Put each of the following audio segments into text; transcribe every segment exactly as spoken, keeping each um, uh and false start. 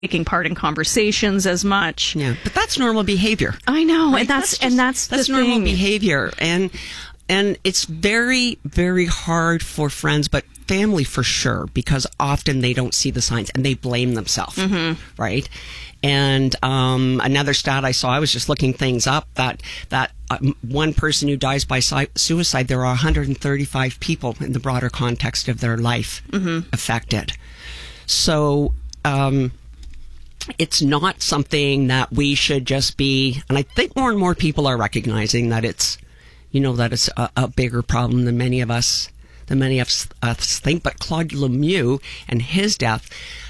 taking part in conversations as much. Yeah, but that's normal behavior. I know, right? and that's, that's just, and that's that's the normal thing. behavior, and and it's very very hard for friends, but family for sure, because often they don't see the signs and they blame themselves, mm-hmm. right? And um, another stat I saw, I was just looking things up, that that um, one person who dies by si- suicide, there are one hundred thirty-five people in the broader context of their life mm-hmm. affected. So um, it's not something that we should just be, and I think more and more people are recognizing that it's, you know, that it's a, a bigger problem than many of us, than many of us think. But Claude Lemieux and his death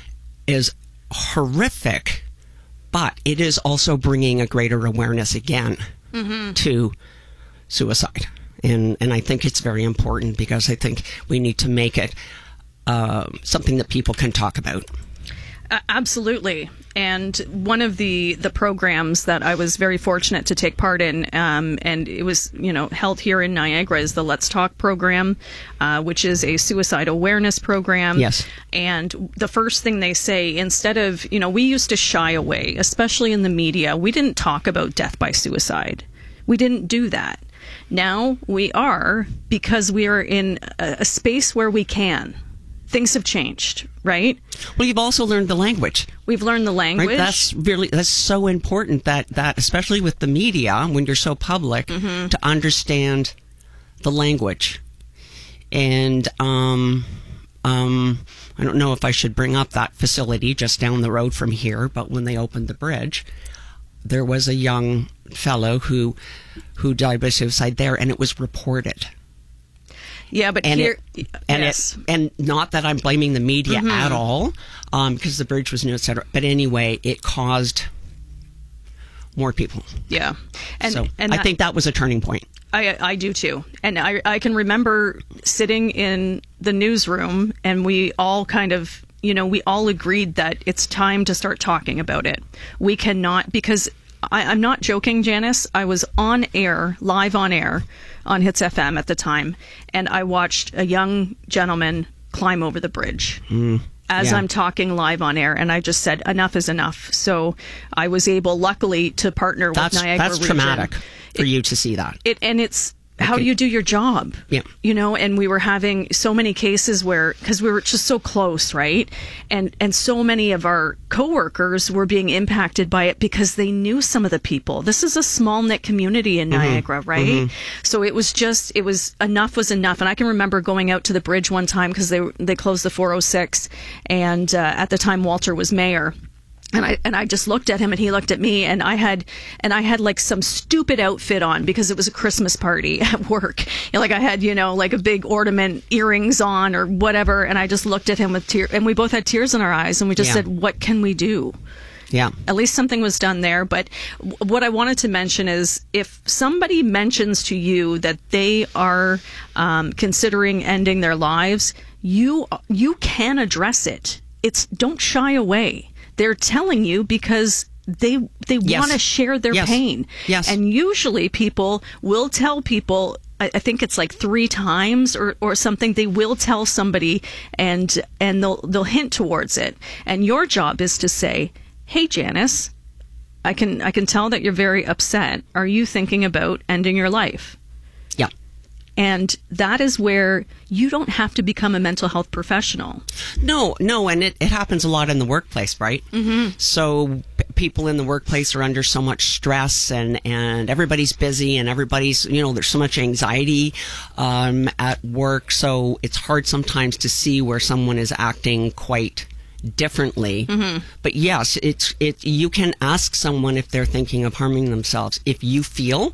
is horrific. But it is also bringing a greater awareness again mm-hmm. to suicide. And and I think it's very important, because I think we need to make it uh, something that people can talk about. Uh, absolutely. And one of the, the programs that I was very fortunate to take part in, um, and it was, you know, held here in Niagara, is the Let's Talk program, uh, which is a suicide awareness program. Yes. And the first thing they say, instead of, you know, we used to shy away, especially in the media. We didn't talk about death by suicide. We didn't do that. Now we are, because we are in a, a space where we can. Things have changed, right? Well, you've also learned the language. We've learned the language. Right? That's really, that's so important, that, that especially with the media, when you're so public, mm-hmm. to understand the language. And um, um, I don't know if I should bring up that facility just down the road from here, but when they opened the bridge, there was a young fellow who who died by suicide there, and it was reported. Yeah, but and here, it, and yes. it, and not that I'm blaming the media mm-hmm. at all, um, because the bridge was new, et cetera. But anyway, it caused more people. Yeah, and so and I that, think that was a turning point. I I do too, and I I can remember sitting in the newsroom, and we all kind of, you know, we all agreed that it's time to start talking about it. We cannot, because I, I'm not joking, Janice. I was on air, live on air, on Hits F M at the time, and I watched a young gentleman climb over the bridge mm, as yeah. I'm talking live on air, and I just said, enough is enough. So I was able, luckily, to partner that's, with Niagara That's Region. traumatic for it, you to see that. It and it's how do you do your job? Yeah. You know, and we were having so many cases where, because we were just so close, right? And and so many of our coworkers were being impacted by it because they knew some of the people. This is a small knit community in Niagara, mm-hmm. right? Mm-hmm. So it was just, it was, enough was enough. And I can remember going out to the bridge one time, because they they closed the four oh six, and uh, at the time Walter was mayor. And I and I just looked at him, and he looked at me, and I had and I had like some stupid outfit on because it was a Christmas party at work. You know, like I had, you know, like a big ornament, earrings on or whatever, and I just looked at him with tears, and we both had tears in our eyes, and we just yeah. said, "What can we do?" Yeah. At least something was done there. But w- what I wanted to mention is, if somebody mentions to you that they are um, considering ending their lives, you you can address it. It's don't shy away. They're telling you because they they yes. want to share their yes. pain. Yes. And usually people will tell people, I, I think it's like three times or, or something, they will tell somebody, and and they'll they'll hint towards it. And your job is to say, "Hey, Janice, I can I can tell that you're very upset. Are you thinking about ending your life?" Yeah. And that is where you don't have to become a mental health professional. No, no, and it, it happens a lot in the workplace, right? Mm-hmm. So p- people in the workplace are under so much stress, and, and everybody's busy, and everybody's, you know, there's so much anxiety um, at work. So it's hard sometimes to see where someone is acting quite differently. Mm-hmm. But yes, it's it. You can ask someone if they're thinking of harming themselves. If you feel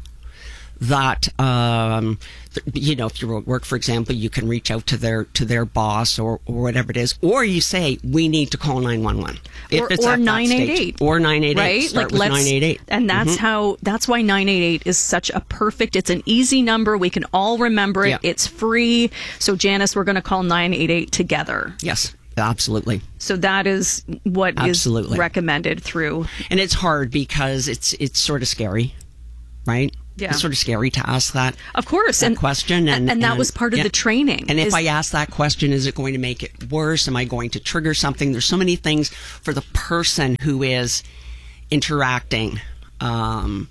that, um, th- you know, if you're at work, for example, you can reach out to their to their boss or, or whatever it is, or you say, we need to call nine one one. If or, it's or at nine eight eight. Or nine eight eight. Right? Start like, with let's, nine eight eight. And that's mm-hmm. how, that's why nine eight eight is such a perfect, it's an easy number. We can all remember it. Yeah. It's free. So, Janice, we're going to call nine eight eight together. Yes. Absolutely. So that is what Absolutely. is recommended through. And it's hard because it's it's sort of scary, right? Yeah. It's sort of scary to ask that. Of course. That and, question. And, and that and, was part of yeah. the training. And if is, I ask that question, is it going to make it worse? Am I going to trigger something? There's so many things for the person who is interacting. Um,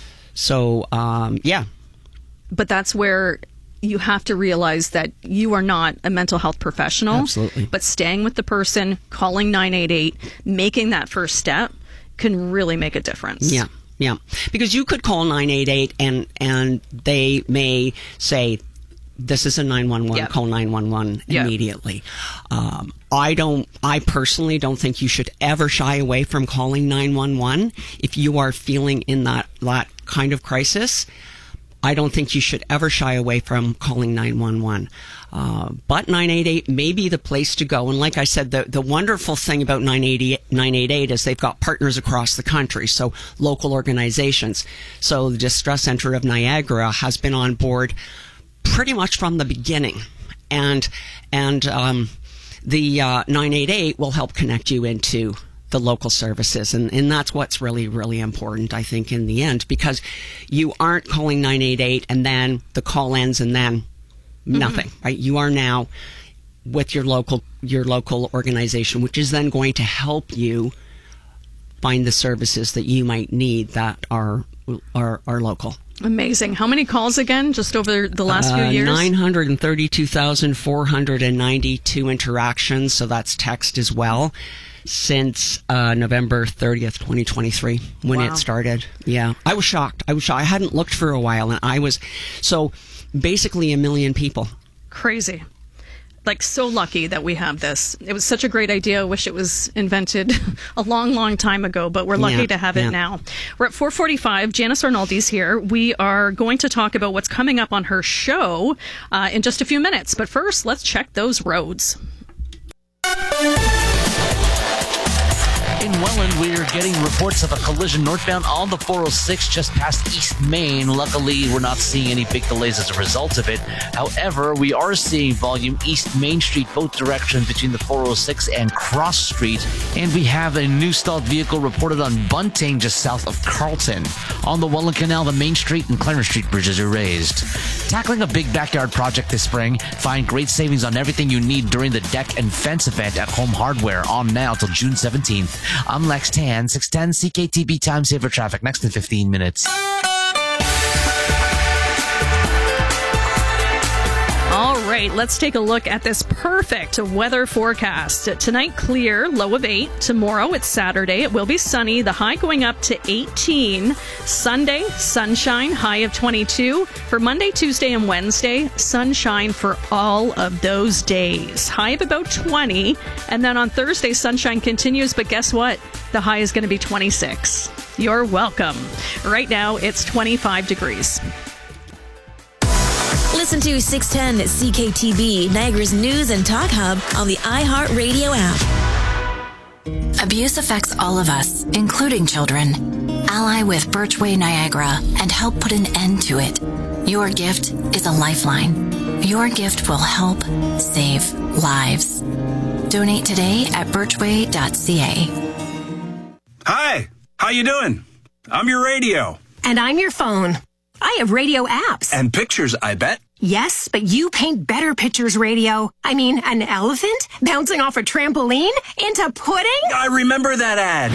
so, um, yeah. But that's where you have to realize that you are not a mental health professional. Absolutely. But staying with the person, calling nine eight eight, making that first step can really make a difference. Yeah. Yeah, because you could call nine eight eight and and they may say, this is a nine one one, yep. call nine one one yep. immediately. Um, I don't, I personally don't think you should ever shy away from calling nine one one if you are feeling in that, that kind of crisis. I don't think you should ever shy away from calling nine one one. Uh, but nine eight eight may be the place to go. And like I said, the, the wonderful thing about nine eight eight is they've got partners across the country, so local organizations. So the Distress Center of Niagara has been on board pretty much from the beginning. And, and um, the uh, nine eight eight will help connect you into the local services. And, and that's what's really, really important, I think, in the end, because you aren't calling nine eight eight and then the call ends and then nothing, mm-hmm. right? You are now with your local, your local organization, which is then going to help you find the services that you might need that are, are, are local. Amazing. How many calls again, just over the last uh, few years? nine hundred thirty-two thousand four hundred ninety-two interactions. So that's text as well. Since uh, November thirtieth, twenty twenty-three, when wow. it started. Yeah. I was shocked. I was shocked. I hadn't looked for a while, and I was, so basically a million people. Crazy. Like, so lucky that we have this. It was such a great idea. I wish it was invented a long, long time ago, but we're lucky yeah, to have yeah. it now. We're at four forty-five. Janice Arnoldi's here. We are going to talk about what's coming up on her show uh, in just a few minutes. But first, let's check those roads. In Welland, we're getting reports of a collision northbound on the four oh six just past East Main. Luckily, we're not seeing any big delays as a result of it. However, we are seeing volume East Main Street, both directions between the four oh six and Cross Street. And we have a new stalled vehicle reported on Bunting just south of Carlton. On the Welland Canal, the Main Street and Clarence Street bridges are raised. Tackling a big backyard project this spring, find great savings on everything you need during the deck and fence event at Home Hardware, on now till June seventeenth. I'm Lex Tan, six ten C K T B Time Saver Traffic, next in fifteen minutes. All right, let's take a look at this perfect weather forecast. Tonight, clear, low of eight. Tomorrow, it's Saturday. It will be sunny, the high going up to eighteen. Sunday, sunshine, high of twenty-two. For Monday, Tuesday, and Wednesday, sunshine for all of those days. High of about twenty. And then on Thursday, sunshine continues, but guess what? The high is going to be twenty-six. You're welcome. Right now, it's twenty-five degrees. Listen to six ten C K T B, Niagara's news and talk hub on the iHeartRadio app. Abuse affects all of us, including children. Ally with Birchway Niagara and help put an end to it. Your gift is a lifeline. Your gift will help save lives. Donate today at birchway dot c a. Hi, how you doing? I'm your radio. And I'm your phone. I have radio apps. And pictures, I bet. Yes, but you paint better pictures, radio. I mean, an elephant bouncing off a trampoline into pudding? I remember that ad.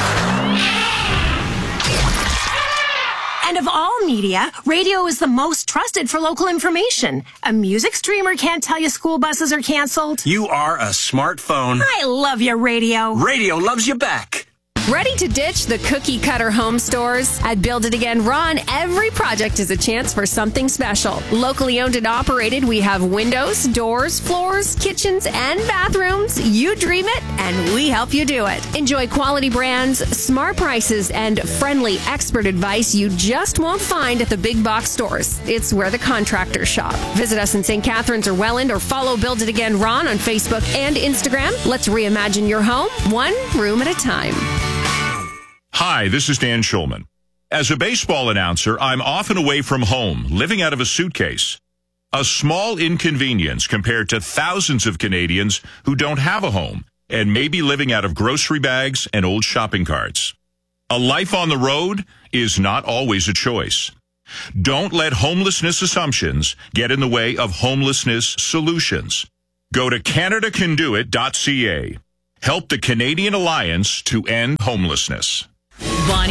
And of all media, radio is the most trusted for local information. A music streamer can't tell you school buses are canceled. You are a smartphone. I love your radio. Radio loves you back. Ready to ditch the cookie cutter home stores? At Build It Again Ron, every project is a chance for something special. Locally owned and operated, we have windows, doors, floors, kitchens, and bathrooms. You dream it, and we help you do it. Enjoy quality brands, smart prices, and friendly expert advice you just won't find at the big box stores. It's where the contractors shop. Visit us in Saint Catharines or Welland, or follow Build It Again Ron on Facebook and Instagram. Let's reimagine your home, one room at a time. Hi, this is Dan Schulman. As a baseball announcer, I'm often away from home, living out of a suitcase. A small inconvenience compared to thousands of Canadians who don't have a home and may be living out of grocery bags and old shopping carts. A life on the road is not always a choice. Don't let homelessness assumptions get in the way of homelessness solutions. Go to canada can do it dot c a. Help the Canadian Alliance to End Homelessness.